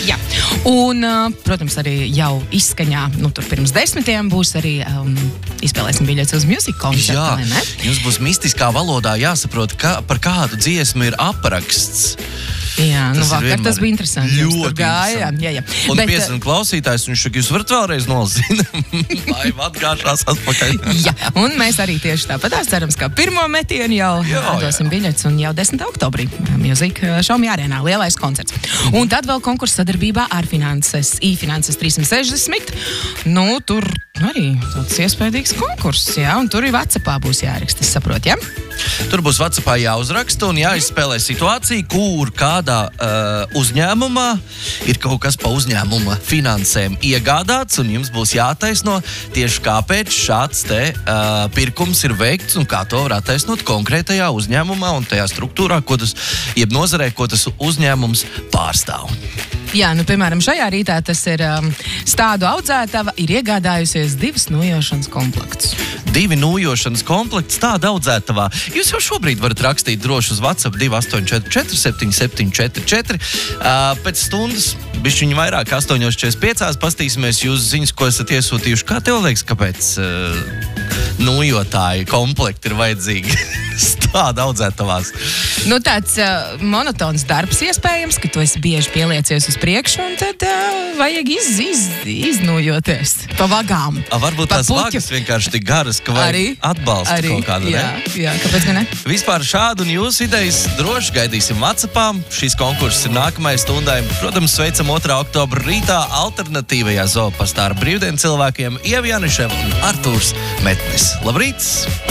Jā. Un, protams, arī jau izskaņā, tur pirms 10 būs arī izspēlēsim biļetes uz music koncertu, vai ne? Jums būs mistiskā valodā jāsaprot, par kādu dziesmu ir apraksts. Jā, vakar tas bija interesanti. Ļoti interesanti. Jā. Un 50 klausītājs, viņš saka, jūs varat vēlreiz nolasīt. Lai atgāšās atpakaļ. Jā, un mēs arī tieši tāpat cerams, ka pirmo metienu jau dosim biļetes un jau 10. oktobrī Music Xiaomi arēnā lielais koncerts. Un tad vēl konkurss sadarbībā ar Finanses 360. Tur arī tāds iespējīgs konkurss, jā, un tur ir WhatsAppā būs jāraksta, es saprotu, jā? Tur būs WhatsAppā jāuzraksta un jāizspēlē situācija, kur kādā uzņēmumā ir kaut kas pa uzņēmuma finansēm iegādāts, un jums būs jātaisno tieši kāpēc šāds pirkums ir veikts un kā to var attaisnot konkrētajā uzņēmumā un tajā struktūrā, jeb nozarē, ko tas uzņēmums pārstāv. Jā, piemēram, šajā rītā tas ir stādu audzētava ir iegādājusies 2 nojošanas komplektus. 2 nojošanas komplekts tāda audzētavā. Jūs jau šobrīd varat rakstīt droši uz WhatsApp 2844 7744. Pēc stundas, bišķiņi vairāk, 8:45, pastīsimies jūsu ziņas, ko esat iesūtījuši. Kā tev liekas, kāpēc nojotāji komplekti ir vajadzīgi stāda audzētavās? Tāds monotons darbs iespējams, ka tu esi bieži pieliecies uz priekšu, un tad vajag iznojoties pa vagām. Varbūt tās vagas vienkārši tik garas, ka vajag atbalstu kaut kādu, ne? Jā, kāpēc gan ne? Vispār šādu un jūsu idejas droši gaidīsim WhatsAppā. Šīs konkurss ir nākamajai stundai. Protams, sveicam 2. oktobra rītā alternatīvajā zoopastā ar brīvdienu cilvēkiem Ieva Janiševa un Artūrs Metnis. Labrīt!